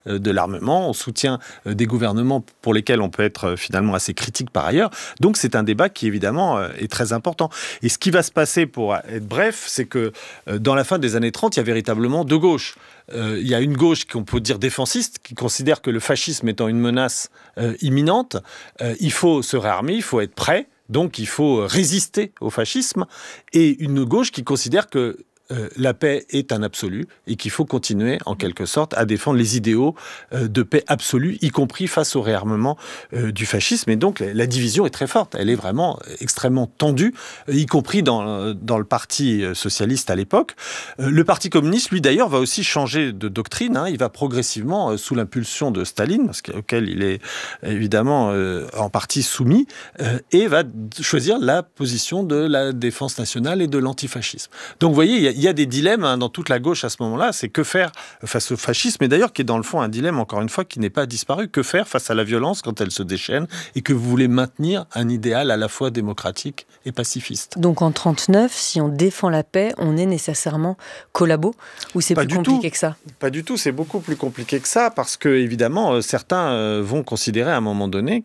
de l'armement, on soutient des gouvernements pour lesquels on peut être finalement assez critique par ailleurs. Donc c'est un débat qui évidemment est très important. Et ce qui va se passer, pour être bref, c'est que dans la fin des années 30, il y a véritablement deux gauches. Il y a une gauche qu'on peut dire défensiste, qui considère que le fascisme étant une menace imminente, il faut se réarmer, il faut être prêt, donc il faut résister au fascisme, et une gauche qui considère que la paix est un absolu et qu'il faut continuer, en quelque sorte, à défendre les idéaux de paix absolue, y compris face au réarmement du fascisme. Et donc, la division est très forte. Elle est vraiment extrêmement tendue, y compris dans le Parti socialiste à l'époque. Le Parti communiste, lui, d'ailleurs, va aussi changer de doctrine. Il va progressivement, sous l'impulsion de Staline, auquel il est évidemment en partie soumis, et va choisir la position de la défense nationale et de l'antifascisme. Donc, vous voyez, il y a des dilemmes dans toute la gauche à ce moment-là. C'est que faire face au fascisme, et d'ailleurs qui est dans le fond un dilemme, encore une fois, qui n'est pas disparu. Que faire face à la violence quand elle se déchaîne et que vous voulez maintenir un idéal à la fois démocratique et pacifiste. Donc en 1939, si on défend la paix, on est nécessairement collabo, ou c'est plus compliqué que ça ? Pas du tout, c'est beaucoup plus compliqué que ça, parce que évidemment, certains vont considérer à un moment donné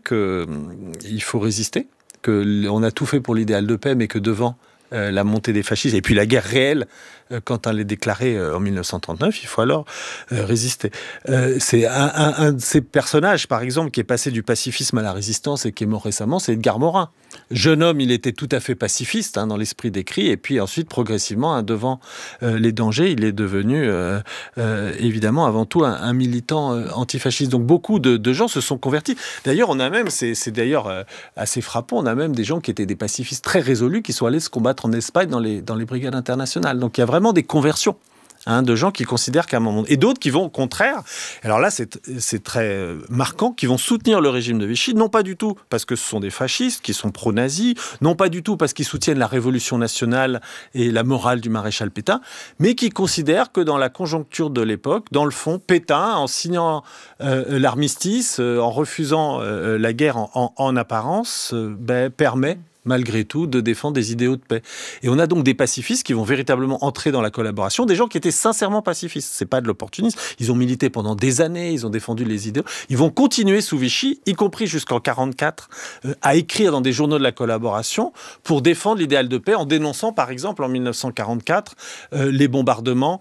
qu'il faut résister, qu'on a tout fait pour l'idéal de paix, mais que devant la montée des fascistes, et puis la guerre réelle, quand elle est déclarée en 1939, il faut alors résister. C'est un de ces personnages, par exemple, qui est passé du pacifisme à la résistance et qui est mort récemment, c'est Edgar Morin. Jeune homme, il était tout à fait pacifiste dans l'esprit d'écrit, et puis ensuite, progressivement, devant les dangers, il est devenu, évidemment, avant tout, un militant antifasciste. Donc beaucoup de gens se sont convertis. D'ailleurs, on a même, c'est d'ailleurs assez frappant, on a même des gens qui étaient des pacifistes très résolus, qui sont allés se combattre en Espagne dans les brigades internationales. Donc il y a vraiment des conversions de gens qui considèrent qu'à un moment... Et d'autres qui vont au contraire, alors là c'est très marquant, qui vont soutenir le régime de Vichy, non pas du tout parce que ce sont des fascistes, qui sont pro-nazis, non pas du tout parce qu'ils soutiennent la révolution nationale et la morale du maréchal Pétain, mais qui considèrent que dans la conjoncture de l'époque, dans le fond, Pétain, en signant l'armistice, en refusant la guerre en apparence, permet malgré tout, de défendre des idéaux de paix. Et on a donc des pacifistes qui vont véritablement entrer dans la collaboration, des gens qui étaient sincèrement pacifistes. C'est pas de l'opportunisme. Ils ont milité pendant des années, ils ont défendu les idéaux. Ils vont continuer sous Vichy, y compris jusqu'en 1944, à écrire dans des journaux de la collaboration pour défendre l'idéal de paix, en dénonçant, par exemple, en 1944, les bombardements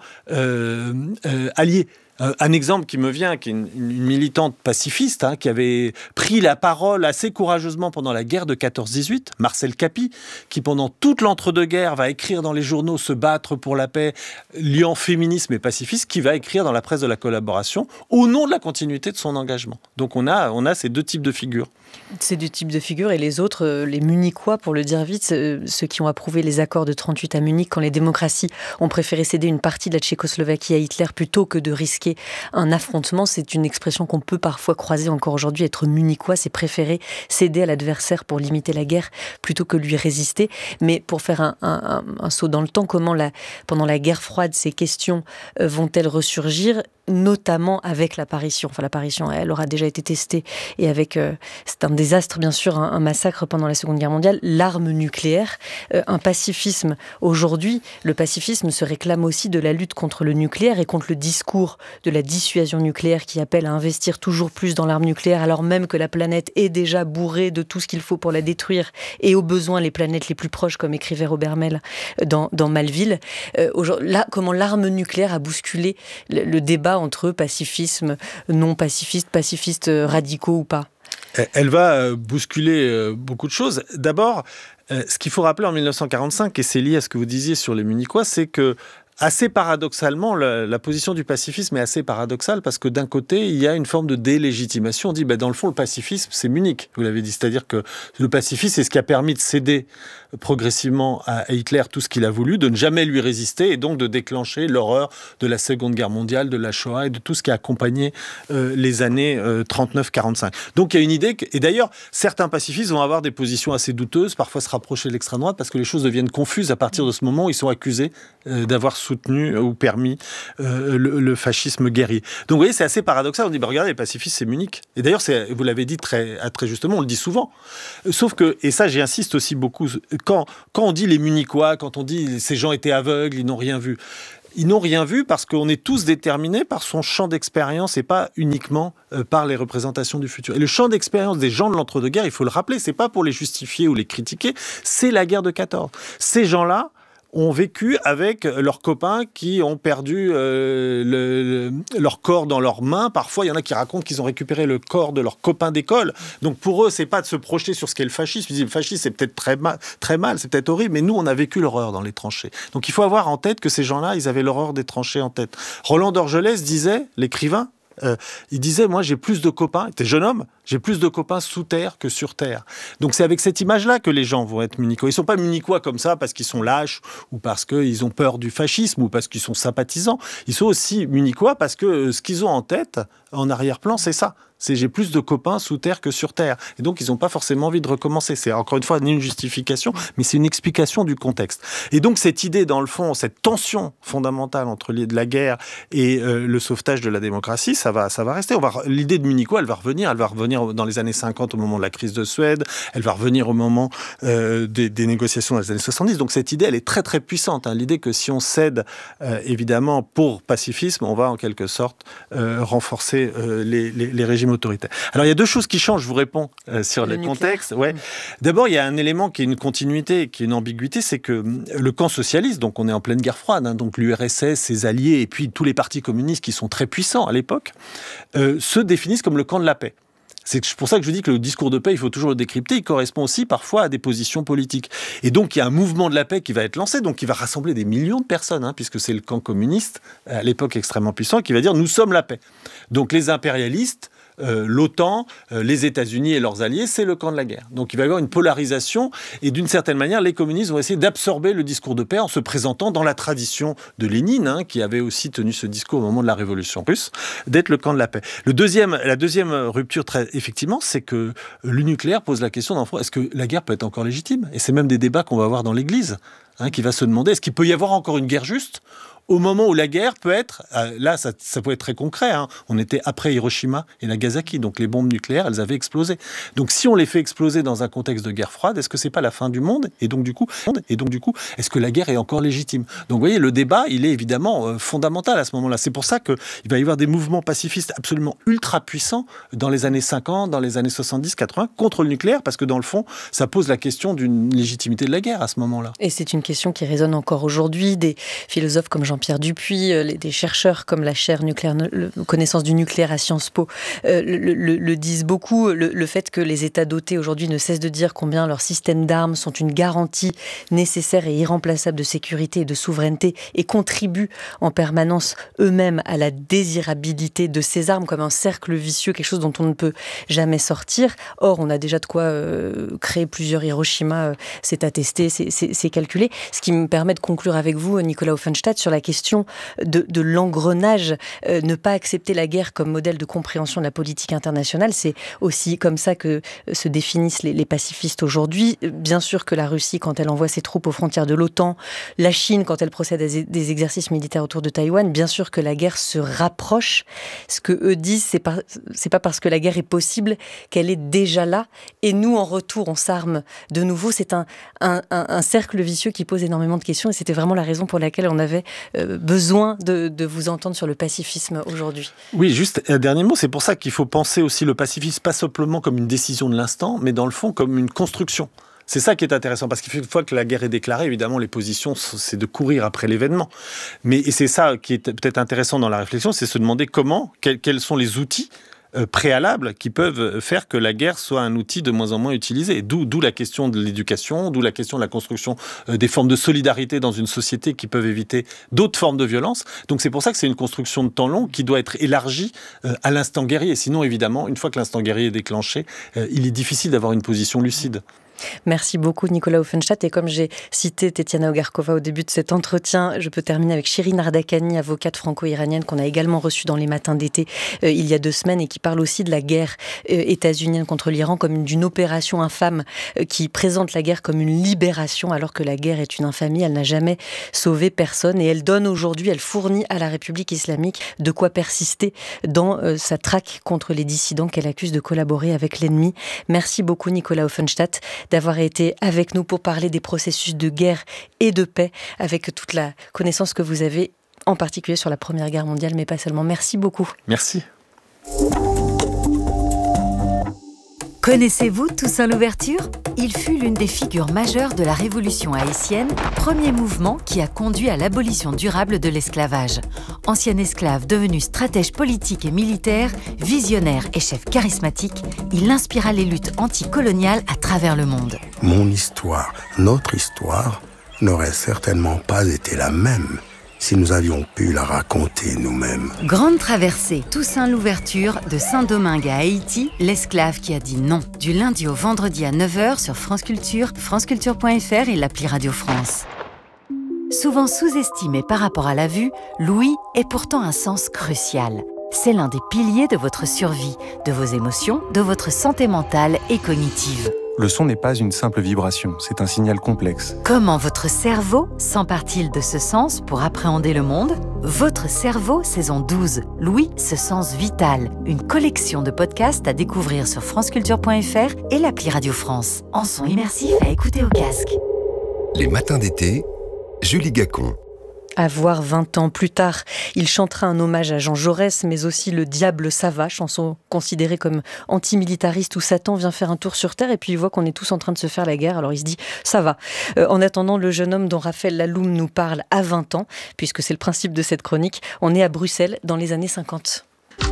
alliés. Un exemple qui me vient, qui est une militante pacifiste, qui avait pris la parole assez courageusement pendant la guerre de 14-18, Marcel Capy, qui pendant toute l'entre-deux-guerres va écrire dans les journaux, se battre pour la paix, liant féminisme et pacifisme, qui va écrire dans la presse de la collaboration au nom de la continuité de son engagement. Donc on a ces deux types de figures. Ces deux types de figures, et les autres, les Munichois, pour le dire vite, ceux qui ont approuvé les accords de 1938 à Munich, quand les démocraties ont préféré céder une partie de la Tchécoslovaquie à Hitler plutôt que de risquer un affrontement. C'est une expression qu'on peut parfois croiser encore aujourd'hui. Être Munichois, c'est préférer céder à l'adversaire pour limiter la guerre plutôt que lui résister. Mais pour faire un saut dans le temps, comment pendant la guerre froide, ces questions vont-elles ressurgir ? Notamment avec l'apparition, elle aura déjà été testée, et avec, c'est un désastre bien sûr, un massacre pendant la Seconde Guerre mondiale, l'arme nucléaire, un pacifisme. Aujourd'hui, le pacifisme se réclame aussi de la lutte contre le nucléaire et contre le discours de la dissuasion nucléaire qui appelle à investir toujours plus dans l'arme nucléaire alors même que la planète est déjà bourrée de tout ce qu'il faut pour la détruire, et au besoin les planètes les plus proches, comme écrivait Robert Mell dans Malville. Là, comment l'arme nucléaire a bousculé le débat entre pacifisme, non pacifiste, pacifistes radicaux ou pas? Elle va bousculer beaucoup de choses. D'abord, ce qu'il faut rappeler en 1945, et c'est lié à ce que vous disiez sur les Munichois, c'est que assez paradoxalement, la position du pacifisme est assez paradoxale, parce que d'un côté, il y a une forme de délégitimation. On dit, dans le fond, le pacifisme, c'est Munich, vous l'avez dit. C'est-à-dire que le pacifisme, c'est ce qui a permis de céder progressivement à Hitler tout ce qu'il a voulu, de ne jamais lui résister, et donc de déclencher l'horreur de la Seconde Guerre mondiale, de la Shoah et de tout ce qui a accompagné les années 39-45. Donc il y a une idée, et d'ailleurs, certains pacifistes vont avoir des positions assez douteuses, parfois se rapprocher de l'extrême droite, parce que les choses deviennent confuses à partir de ce moment où ils sont accusés d'avoir soutenu ou permis le fascisme guerrier. Donc vous voyez, c'est assez paradoxal. On dit, regardez, les pacifistes, c'est Munich. Et d'ailleurs, vous l'avez dit très justement, on le dit souvent. Sauf que, et ça j'insiste aussi beaucoup, quand on dit les Munichois, quand on dit ces gens étaient aveugles, ils n'ont rien vu, ils n'ont rien vu parce qu'on est tous déterminés par son champ d'expérience et pas uniquement par les représentations du futur. Et le champ d'expérience des gens de l'entre-deux-guerres, il faut le rappeler, c'est pas pour les justifier ou les critiquer, c'est la guerre de 14. Ces gens-là ont vécu avec leurs copains qui ont perdu leur corps dans leurs mains. Parfois, il y en a qui racontent qu'ils ont récupéré le corps de leurs copains d'école. Donc pour eux, c'est pas de se projeter sur ce qu'est le fascisme. Ils disent, le fascisme, c'est peut-être très mal, c'est peut-être horrible, mais nous, on a vécu l'horreur dans les tranchées. Donc il faut avoir en tête que ces gens-là, ils avaient l'horreur des tranchées en tête. Roland d'Orgelès disait, l'écrivain, il disait, moi j'ai plus de copains, il était jeune homme, j'ai plus de copains sous terre que sur terre. Donc c'est avec cette image-là que les gens vont être munichois. Ils ne sont pas munichois comme ça parce qu'ils sont lâches ou parce qu'ils ont peur du fascisme ou parce qu'ils sont sympathisants. Ils sont aussi munichois parce que ce qu'ils ont en tête, en arrière-plan, c'est ça. C'est j'ai plus de copains sous terre que sur terre. Et donc, ils n'ont pas forcément envie de recommencer. C'est encore une fois ni une justification, mais c'est une explication du contexte. Et donc, cette idée, dans le fond, cette tension fondamentale entre la guerre et le sauvetage de la démocratie, ça va rester. L'idée de Munichois, elle va revenir dans les années 50 au moment de la crise de Suède. Elle va revenir au moment des négociations dans les années 70. Donc, cette idée, elle est très, très puissante. L'idée que si on cède, évidemment, pour pacifisme, on va en quelque sorte renforcer les régimes autoritaire. Alors, il y a deux choses qui changent, je vous réponds sur le contexte. Ouais. D'abord, il y a un élément qui est une continuité, qui est une ambiguïté, c'est que le camp socialiste, donc on est en pleine guerre froide, donc l'URSS, ses alliés, et puis tous les partis communistes qui sont très puissants à l'époque, se définissent comme le camp de la paix. C'est pour ça que je dis que le discours de paix, il faut toujours le décrypter. Il correspond aussi parfois à des positions politiques. Et donc, il y a un mouvement de la paix qui va être lancé, donc qui va rassembler des millions de personnes, puisque c'est le camp communiste, à l'époque extrêmement puissant, qui va dire « nous sommes la paix ». Donc, les impérialistes, l'OTAN, les États-Unis et leurs alliés, c'est le camp de la guerre. Donc il va y avoir une polarisation et d'une certaine manière, les communistes vont essayer d'absorber le discours de paix en se présentant dans la tradition de Lénine, qui avait aussi tenu ce discours au moment de la révolution russe, d'être le camp de la paix. La deuxième rupture, effectivement, c'est que le nucléaire pose la question, est-ce que la guerre peut être encore légitime ? Et c'est même des débats qu'on va avoir dans l'Église, qui va se demander, est-ce qu'il peut y avoir encore une guerre juste ? Au moment où la guerre peut être, là ça peut être très concret, on était après Hiroshima et Nagasaki, donc les bombes nucléaires, elles avaient explosé. Donc si on les fait exploser dans un contexte de guerre froide, est-ce que c'est pas la fin du monde ? Et donc du coup, est-ce que la guerre est encore légitime ? Donc vous voyez, le débat, il est évidemment fondamental à ce moment-là. C'est pour ça qu'il va y avoir des mouvements pacifistes absolument ultra puissants dans les années 50, dans les années 70, 80, contre le nucléaire, parce que dans le fond, ça pose la question d'une légitimité de la guerre à ce moment-là. Et c'est une question qui résonne encore aujourd'hui. Des philosophes comme Jean-Pierre Dupuy, des chercheurs comme la chaire nucléaire, connaissance du nucléaire à Sciences Po, le disent beaucoup. Le fait que les États dotés aujourd'hui ne cessent de dire combien leurs systèmes d'armes sont une garantie nécessaire et irremplaçable de sécurité et de souveraineté et contribuent en permanence eux-mêmes à la désirabilité de ces armes comme un cercle vicieux, quelque chose dont on ne peut jamais sortir. Or, on a déjà de quoi créer plusieurs Hiroshima, c'est attesté, c'est calculé. Ce qui me permet de conclure avec vous, Nicolas Offenstadt, sur la question de l'engrenage, ne pas accepter la guerre comme modèle de compréhension de la politique internationale. C'est aussi comme ça que se définissent les pacifistes aujourd'hui. Bien sûr que la Russie, quand elle envoie ses troupes aux frontières de l'OTAN, la Chine, quand elle procède à des exercices militaires autour de Taïwan, bien sûr que la guerre se rapproche. Ce que eux disent, c'est pas parce que la guerre est possible qu'elle est déjà là. Et nous, en retour, on s'arme de nouveau. C'est un cercle vicieux qui pose énormément de questions. Et c'était vraiment la raison pour laquelle on avait besoin de vous entendre sur le pacifisme aujourd'hui. Oui, juste un dernier mot, c'est pour ça qu'il faut penser aussi le pacifisme pas simplement comme une décision de l'instant, mais dans le fond comme une construction. C'est ça qui est intéressant, parce qu'une fois que la guerre est déclarée, évidemment, les positions, c'est de courir après l'événement. Et c'est ça qui est peut-être intéressant dans la réflexion, c'est se demander quels sont les outils préalables qui peuvent faire que la guerre soit un outil de moins en moins utilisé. D'où la question de l'éducation, d'où la question de la construction des formes de solidarité dans une société qui peuvent éviter d'autres formes de violence. Donc c'est pour ça que c'est une construction de temps long qui doit être élargie à l'instant guerrier. Sinon, évidemment, une fois que l'instant guerrier est déclenché, il est difficile d'avoir une position lucide. Merci beaucoup Nicolas Offenstadt. Et comme j'ai cité Tetiana Ogarkova au début de cet entretien, je peux terminer avec Shirin Ardakani, avocate franco-iranienne qu'on a également reçue dans les matins d'été il y a 2 semaines et qui parle aussi de la guerre états-unienne contre l'Iran comme d'une opération infâme qui présente la guerre comme une libération alors que la guerre est une infamie. Elle n'a jamais sauvé personne et elle fournit à la République islamique de quoi persister dans sa traque contre les dissidents qu'elle accuse de collaborer avec l'ennemi. Merci beaucoup Nicolas Offenstadt d'avoir été avec nous pour parler des processus de guerre et de paix avec toute la connaissance que vous avez en particulier sur la Première Guerre mondiale, mais pas seulement. Merci beaucoup. Merci. Connaissez-vous Toussaint Louverture ? Il fut l'une des figures majeures de la Révolution haïtienne, premier mouvement qui a conduit à l'abolition durable de l'esclavage. Ancien esclave devenu stratège politique et militaire, visionnaire et chef charismatique, il inspira les luttes anticoloniales à travers le monde. Mon histoire, notre histoire, n'aurait certainement pas été la même si nous avions pu la raconter nous-mêmes. Grande traversée, Toussaint Louverture, de Saint-Domingue à Haïti, l'esclave qui a dit non. Du lundi au vendredi à 9h sur France Culture, franceculture.fr et l'appli Radio France. Souvent sous-estimé par rapport à la vue, l'ouïe est pourtant un sens crucial. C'est l'un des piliers de votre survie, de vos émotions, de votre santé mentale et cognitive. Le son n'est pas une simple vibration, c'est un signal complexe. Comment votre cerveau s'empare-t-il de ce sens pour appréhender le monde ? Votre cerveau, saison 12, l'ouïe, ce sens vital. Une collection de podcasts à découvrir sur franceculture.fr et l'appli Radio France. En son immersif à écouter au casque. Les matins d'été, Julie Gacon. Avoir 20 ans plus tard, il chantera un hommage à Jean Jaurès, mais aussi Le Diable ça va, chanson considérée comme antimilitariste où Satan vient faire un tour sur Terre et puis il voit qu'on est tous en train de se faire la guerre, alors il se dit ça va. En attendant, le jeune homme dont Raphaël Laloum nous parle a 20 ans, puisque c'est le principe de cette chronique, on est à Bruxelles dans les années 50.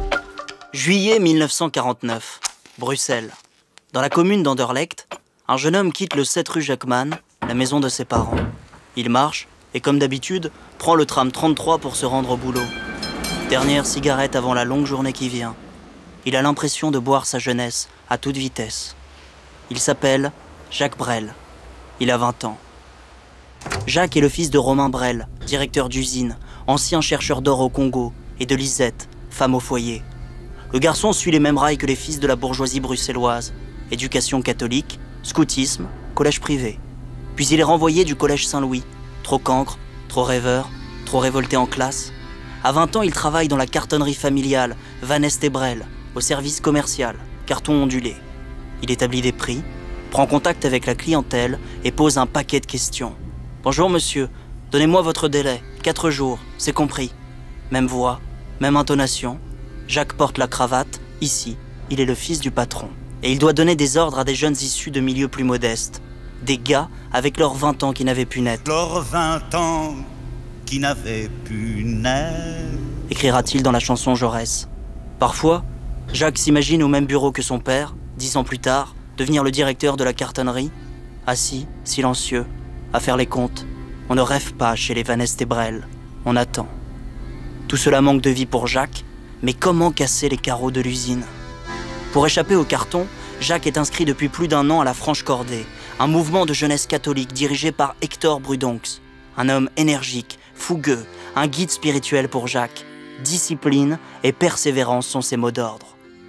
Juillet 1949, Bruxelles. Dans la commune d'Anderlecht, un jeune homme quitte le 7 rue Jacquemann, la maison de ses parents. Il marche et comme d'habitude, prend le tram 33 pour se rendre au boulot. Dernière cigarette avant la longue journée qui vient. Il a l'impression de boire sa jeunesse à toute vitesse. Il s'appelle Jacques Brel. Il a 20 ans. Jacques est le fils de Romain Brel, directeur d'usine, ancien chercheur d'or au Congo, et de Lisette, femme au foyer. Le garçon suit les mêmes rails que les fils de la bourgeoisie bruxelloise. Éducation catholique, scoutisme, collège privé. Puis il est renvoyé du collège Saint-Louis. Trop cancre, trop rêveur, trop révolté en classe. À 20 ans, il travaille dans la cartonnerie familiale Van Est et Brel, au service commercial, carton ondulé. Il établit des prix, prend contact avec la clientèle et pose un paquet de questions. « Bonjour monsieur, donnez-moi votre délai, 4 jours, c'est compris. » Même voix, même intonation. Jacques porte la cravate, ici, il est le fils du patron. Et il doit donner des ordres à des jeunes issus de milieux plus modestes. Des gars avec leurs 20 ans qui n'avaient pu naître. Leurs 20 ans qui n'avaient pu naître, écrira-t-il dans la chanson Jaurès. Parfois, Jacques s'imagine au même bureau que son père, 10 ans plus tard, devenir le directeur de la cartonnerie, assis, silencieux, à faire les comptes. On ne rêve pas chez les Van Est et Brel, on attend. Tout cela manque de vie pour Jacques, mais comment casser les carreaux de l'usine ? Pour échapper au carton, Jacques est inscrit depuis plus d'1 an à la Franche Cordée, un mouvement de jeunesse catholique dirigé par Hector Brudonx. Un homme énergique, fougueux, un guide spirituel pour Jacques. Discipline et persévérance sont ses mots d'ordre.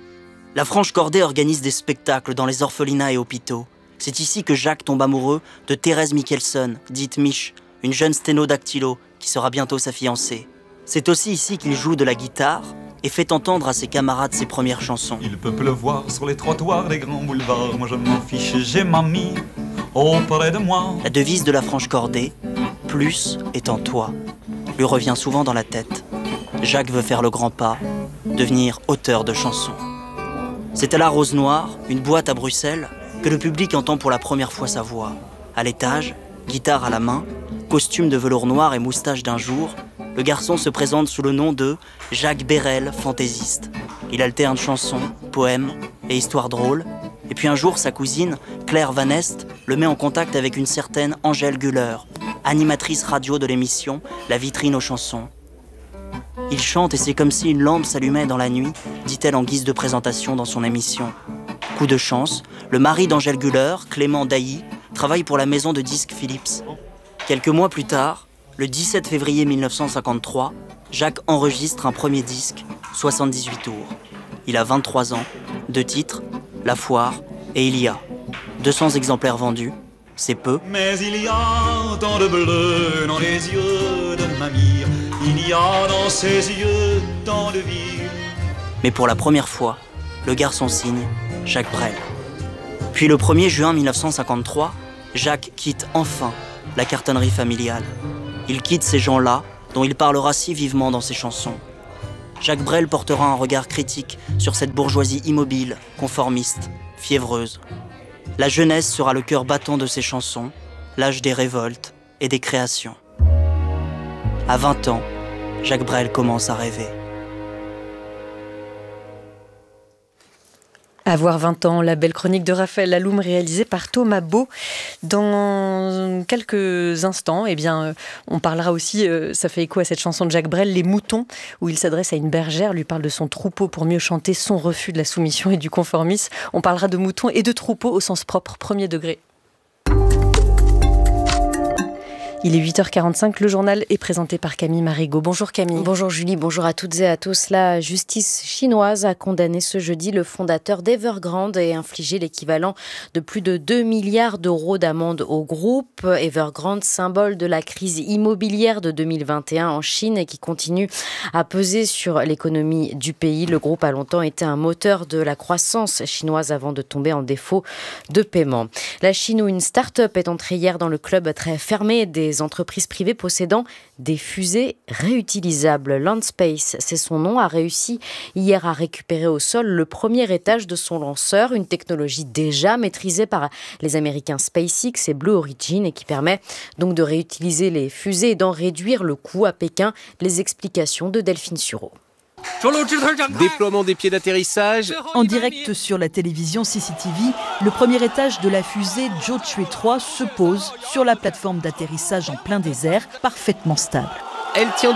La Franche Cordée organise des spectacles dans les orphelinats et hôpitaux. C'est ici que Jacques tombe amoureux de Thérèse Michelson, dite Mich, une jeune sténodactylo qui sera bientôt sa fiancée. C'est aussi ici qu'il joue de la guitare et fait entendre à ses camarades ses premières chansons. Il peut pleuvoir sur les trottoirs des grands boulevards, moi je m'en fiche, j'ai mamie auprès de moi. La devise de la Franche Cordée, plus est en toi, lui revient souvent dans la tête. Jacques veut faire le grand pas, devenir auteur de chansons. C'est à la Rose Noire, une boîte à Bruxelles, que le public entend pour la première fois sa voix. À l'étage, guitare à la main, costume de velours noir et moustache d'un jour, le garçon se présente sous le nom de Jacques Brel, fantaisiste. Il alterne chansons, poèmes et histoires drôles. Et puis un jour, sa cousine, Claire Van Est, le met en contact avec une certaine Angèle Guller, animatrice radio de l'émission La Vitrine aux chansons. Il chante et c'est comme si une lampe s'allumait dans la nuit, dit-elle en guise de présentation dans son émission. Coup de chance, le mari d'Angèle Guller, Clément Dailly, travaille pour la maison de disques Philips. Quelques mois plus tard, le 17 février 1953, Jacques enregistre un premier disque, 78 tours. Il a 23 ans, 2 titres, La Foire et Il y a. 200 exemplaires vendus, c'est peu. mais il y a tant de bleu dans les yeux de mamie, il y a dans ses yeux tant de vie. Mais pour la première fois, le garçon signe Jacques Brel. Puis le 1er juin 1953, Jacques quitte enfin la cartonnerie familiale. Il quitte ces gens-là dont il parlera si vivement dans ses chansons. Jacques Brel portera un regard critique sur cette bourgeoisie immobile, conformiste, fiévreuse. La jeunesse sera le cœur battant de ses chansons, l'âge des révoltes et des créations. À 20 ans, Jacques Brel commence à rêver. Avoir 20 ans, la belle chronique de Raphaël Laloum réalisée par Thomas Beau. Dans quelques instants, on parlera aussi, ça fait écho à cette chanson de Jacques Brel, Les Moutons, où il s'adresse à une bergère, lui parle de son troupeau pour mieux chanter son refus de la soumission et du conformisme. On parlera de moutons et de troupeaux au sens propre, premier degré. Il est 8h45, le journal est présenté par Camille Marigot. Bonjour Camille. Bonjour Julie, bonjour à toutes et à tous. La justice chinoise a condamné ce jeudi le fondateur d'Evergrande et infligé l'équivalent de plus de 2 milliards d'euros d'amende au groupe. Evergrande, symbole de la crise immobilière de 2021 en Chine et qui continue à peser sur l'économie du pays. Le groupe a longtemps été un moteur de la croissance chinoise avant de tomber en défaut de paiement. La Chine, où une start-up est entrée hier dans le club très fermé des entreprises privées possédant des fusées réutilisables. Landspace, c'est son nom, a réussi hier à récupérer au sol le premier étage de son lanceur, une technologie déjà maîtrisée par les Américains SpaceX et Blue Origin et qui permet donc de réutiliser les fusées et d'en réduire le coût à Pékin. Les explications de Delphine Sureau. Déploiement des pieds d'atterrissage. En direct sur la télévision CCTV, le premier étage de la fusée Zhou 3 se pose sur la plateforme d'atterrissage en plein désert, parfaitement stable. Elle tient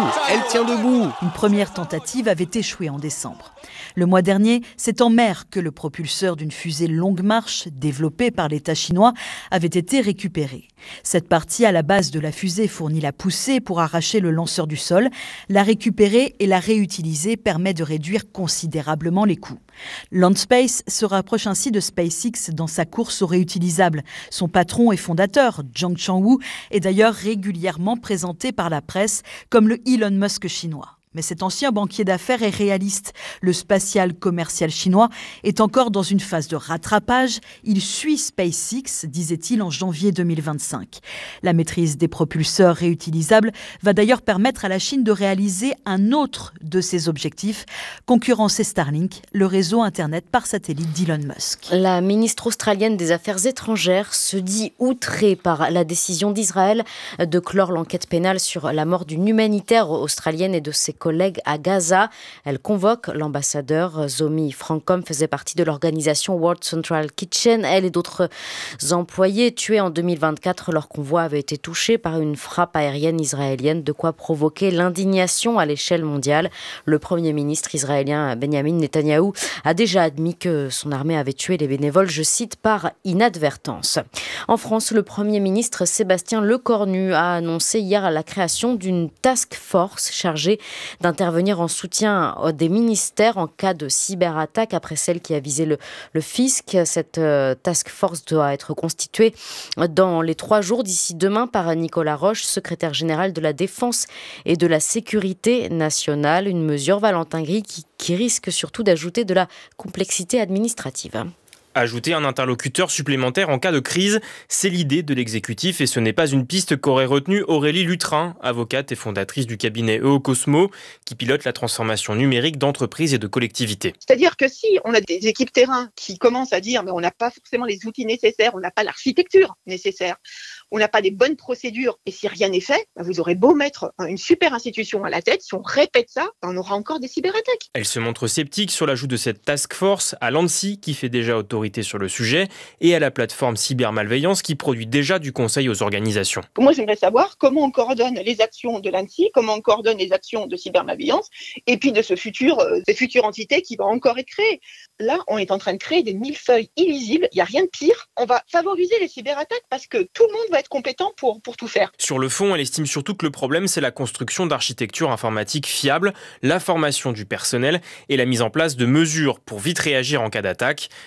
debout. Une première tentative avait échoué en décembre. Le mois dernier, c'est en mer que le propulseur d'une fusée longue marche, développée par l'État chinois, avait été récupéré. Cette partie à la base de la fusée fournit la poussée pour arracher le lanceur du sol. La récupérer et la réutiliser permet de réduire considérablement les coûts. Landspace se rapproche ainsi de SpaceX dans sa course au réutilisable. Son patron et fondateur, Zhang Changwu, est d'ailleurs régulièrement présenté par la presse comme le Elon Musk chinois. Mais cet ancien banquier d'affaires est réaliste. Le spatial commercial chinois est encore dans une phase de rattrapage. Il suit SpaceX, disait-il en janvier 2025. La maîtrise des propulseurs réutilisables va d'ailleurs permettre à la Chine de réaliser un autre de ses objectifs, concurrencer Starlink, le réseau Internet par satellite d'Elon Musk. La ministre australienne des Affaires étrangères se dit outrée par la décision d'Israël de clore l'enquête pénale sur la mort d'une humanitaire australienne et de ses collègues à Gaza. Elle convoque l'ambassadeur Zomi Francom, faisait partie de l'organisation World Central Kitchen. Elle et d'autres employés tués en 2024. Leur convoi avait été touché par une frappe aérienne israélienne, de quoi provoquer l'indignation à l'échelle mondiale. Le Premier ministre israélien Benjamin Netanyahou a déjà admis que son armée avait tué les bénévoles, je cite, par inadvertance. En France, le Premier ministre Sébastien Lecornu a annoncé hier la création d'une task force chargée d'intervenir en soutien des ministères en cas de cyberattaque après celle qui a visé le fisc. Cette task force doit être constituée dans les 3 jours d'ici demain par Nicolas Roche, secrétaire général de la Défense et de la Sécurité nationale. Une mesure, Valentin Gris, qui risque surtout d'ajouter de la complexité administrative. Ajouter un interlocuteur supplémentaire en cas de crise, c'est l'idée de l'exécutif et ce n'est pas une piste qu'aurait retenue Aurélie Lutrin, avocate et fondatrice du cabinet EOCosmo, qui pilote la transformation numérique d'entreprises et de collectivités. C'est-à-dire que si on a des équipes terrain qui commencent à dire mais on n'a pas forcément les outils nécessaires, on n'a pas l'architecture nécessaire, on n'a pas des bonnes procédures et si rien n'est fait, vous aurez beau mettre une super institution à la tête, si on répète ça, on aura encore des cyberattaques. Elle se montre sceptique sur l'ajout de cette task force à l'ANSSI qui fait déjà autorité sur le sujet et à la plateforme Cybermalveillance qui produit déjà du conseil aux organisations. Moi, j'aimerais savoir comment on coordonne les actions de l'ANSSI, comment on coordonne les actions de Cybermalveillance et puis de cette future entité qui va encore être créée. Là, on est en train de créer des millefeuilles illisibles, il n'y a rien de pire. On va favoriser les cyberattaques parce que tout le monde va être compétent pour tout faire. Sur le fond, elle estime surtout que le problème, c'est la construction d'architecture informatique fiable, la formation du personnel et la mise en place de mesures pour vite réagir en cas d'attaque. Bercy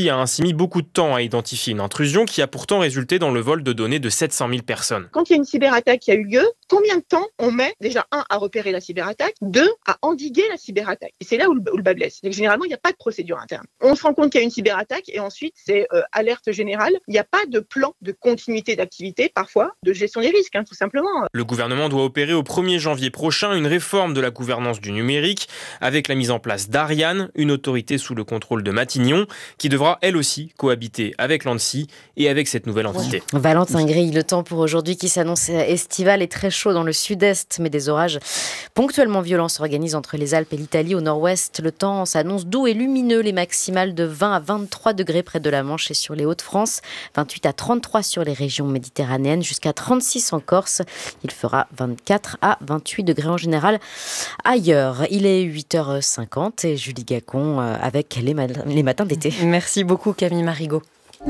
L'ANSSI a ainsi mis beaucoup de temps à identifier une intrusion qui a pourtant résulté dans le vol de données de 700 000 personnes. Quand il y a une cyberattaque qui a eu lieu, combien de temps on met déjà, 1, à repérer la cyberattaque, 2, à endiguer la cyberattaque? Et c'est là où le bas blesse. Généralement, il n'y a pas de procédure interne. On se rend compte qu'il y a une cyberattaque et ensuite, c'est alerte générale. Il n'y a pas de plan de continuité d'activité, parfois, de gestion des risques, tout simplement. Le gouvernement doit opérer au 1er janvier prochain une réforme de la gouvernance du numérique avec la mise en place d'Ariane, une autorité sous le contrôle de Matignon, qui devra elle aussi cohabiter avec l'ANSSI et avec cette nouvelle entité. Valentin Grille, le temps pour aujourd'hui qui s'annonce estival et très chaud dans le sud-est, mais des orages ponctuellement violents s'organisent entre les Alpes et l'Italie. Au nord-ouest, le temps s'annonce doux et lumineux, les maximales de 20 à 23 degrés près de la Manche et sur les Hauts-de-France, 28 à 33 sur les régions méditerranéennes, jusqu'à 36 en Corse. Il fera 24 à 28 degrés en général ailleurs. Il est 8h50 et Julie Gacon avec les matins d'été. Merci beaucoup Camille Marigot.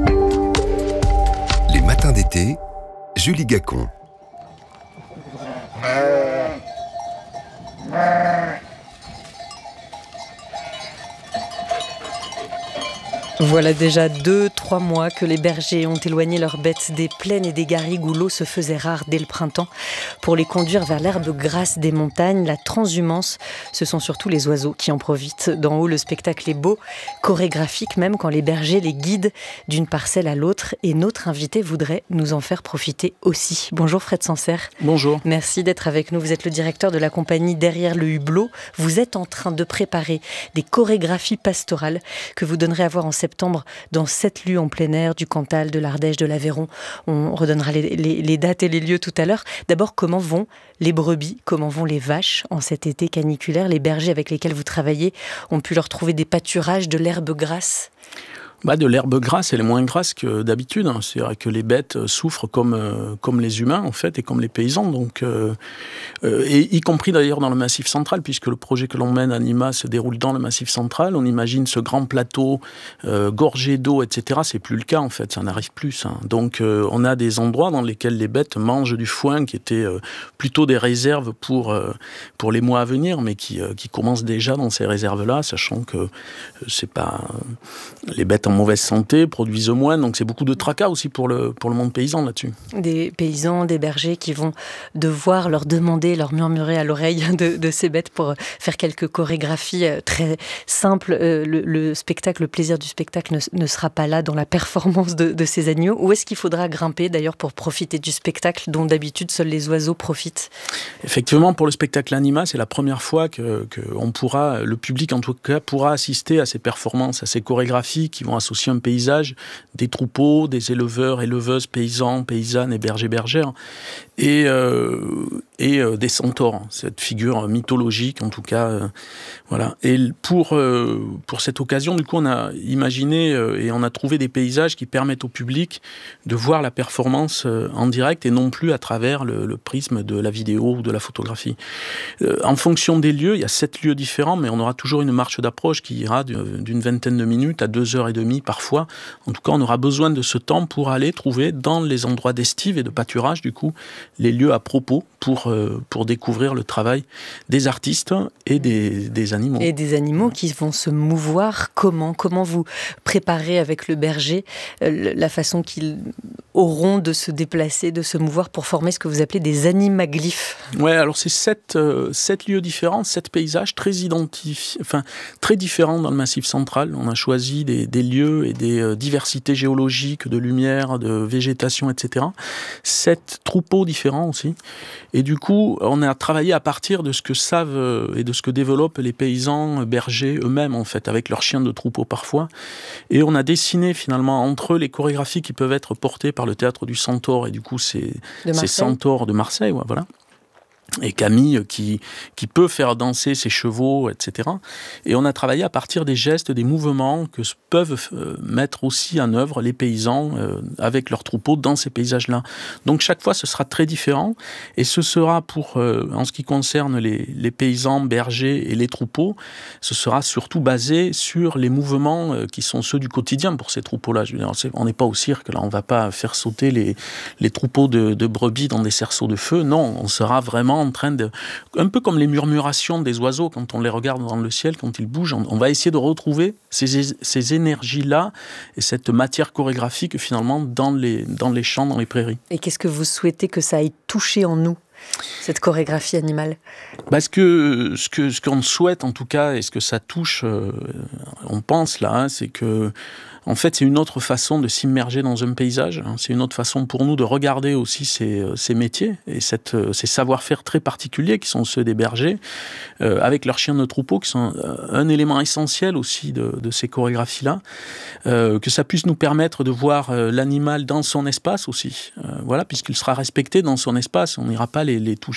Les matins d'été, Julie Gacon. Voilà déjà 2-3 mois que les bergers ont éloigné leurs bêtes des plaines et des garrigues où l'eau se faisait rare dès le printemps pour les conduire vers l'herbe grasse des montagnes, la transhumance. Ce sont surtout les oiseaux qui en profitent. D'en haut, le spectacle est beau, chorégraphique même quand les bergers les guident d'une parcelle à l'autre. Et notre invité voudrait nous en faire profiter aussi. Bonjour Fred Sancerre. Bonjour. Merci d'être avec nous. Vous êtes le directeur de la compagnie Derrière le Hublot. Vous êtes en train de préparer des chorégraphies pastorales que vous donnerez à voir en septembre dans 7 lieux en plein air du Cantal, de l'Ardèche, de l'Aveyron. On redonnera les dates et les lieux tout à l'heure. D'abord, comment vont les brebis, comment vont les vaches en cet été caniculaire? Les bergers avec lesquels vous travaillez ont pu leur trouver des pâturages, de l'herbe grasse? De l'herbe grasse, elle est moins grasse que d'habitude. C'est vrai que les bêtes souffrent comme les humains, en fait, et comme les paysans. Donc, et y compris d'ailleurs dans le Massif central, puisque le projet que l'on mène à Nîmes se déroule dans le Massif central. On imagine ce grand plateau gorgé d'eau, etc. C'est plus le cas, en fait. Ça n'arrive plus, ça. Donc, on a des endroits dans lesquels les bêtes mangent du foin, qui étaient plutôt des réserves pour les mois à venir, mais qui commencent déjà dans ces réserves-là, sachant que c'est pas... les bêtes en mauvaise santé, produisent moins, donc c'est beaucoup de tracas aussi pour le monde paysan là-dessus. Des paysans, des bergers qui vont devoir leur demander, leur murmurer à l'oreille de ces bêtes pour faire quelques chorégraphies très simples. Le spectacle, le plaisir du spectacle ne sera pas là dans la performance de ces agneaux. Où est-ce qu'il faudra grimper d'ailleurs pour profiter du spectacle dont d'habitude seuls les oiseaux profitent? Effectivement, pour le spectacle Anima, c'est la première fois que le public en tout cas, pourra assister à ces performances, à ces chorégraphies qui vont associer un paysage, des troupeaux, des éleveurs, éleveuses, paysans, paysannes et bergers-bergères, et des centaures, cette figure mythologique en tout cas. Voilà. Et pour cette occasion, du coup, on a imaginé et on a trouvé des paysages qui permettent au public de voir la performance en direct et non plus à travers le prisme de la vidéo ou de la photographie. En fonction des lieux, il y a 7 lieux différents, mais on aura toujours une marche d'approche qui ira d'une vingtaine de minutes à 2h30 parfois. En tout cas, on aura besoin de ce temps pour aller trouver dans les endroits d'estive et de pâturage, du coup, les lieux à propos pour découvrir le travail des artistes et des animaux. Et des animaux qui vont se mouvoir. Comment vous préparez avec le berger la façon qu'ils auront de se déplacer, de se mouvoir pour former ce que vous appelez des animaglyphes? Ouais, alors c'est 7 lieux différents, 7 paysages très très différents dans le Massif central. On a choisi des lieux et des diversités géologiques, de lumière, de végétation, etc. 7 troupeaux différents aussi. Et du coup, on a travaillé à partir de ce que savent et de ce que développent les paysans bergers eux-mêmes, en fait, avec leurs chiens de troupeau parfois. Et on a dessiné finalement entre eux les chorégraphies qui peuvent être portées par le théâtre du Centaure et du coup ces centaures de Marseille, ouais, voilà. Et Camille qui peut faire danser ses chevaux, etc. Et on a travaillé à partir des gestes, des mouvements que peuvent mettre aussi en œuvre les paysans avec leurs troupeaux dans ces paysages-là. Donc chaque fois, ce sera très différent. Et ce sera en ce qui concerne les paysans, bergers et les troupeaux, ce sera surtout basé sur les mouvements qui sont ceux du quotidien pour ces troupeaux-là. Je veux dire, on n'est pas au cirque, là, on ne va pas faire sauter les troupeaux de brebis dans des cerceaux de feu. Non, on sera vraiment en train de... Un peu comme les murmurations des oiseaux, quand on les regarde dans le ciel, quand ils bougent, on va essayer de retrouver ces énergies-là et cette matière chorégraphique, finalement, dans les champs, dans les prairies. Et qu'est-ce que vous souhaitez que ça aille toucher en nous, cette chorégraphie animale? Ce qu'on souhaite, en tout cas, et ce que ça touche, on pense là, c'est que en fait, c'est une autre façon de s'immerger dans un paysage. C'est une autre façon pour nous de regarder aussi ces métiers et ces savoir-faire très particuliers qui sont ceux des bergers, avec leurs chiens de troupeau, qui sont un élément essentiel aussi de ces chorégraphies-là. Que ça puisse nous permettre de voir l'animal dans son espace aussi. Voilà, puisqu'il sera respecté dans son espace. On n'ira pas les toucher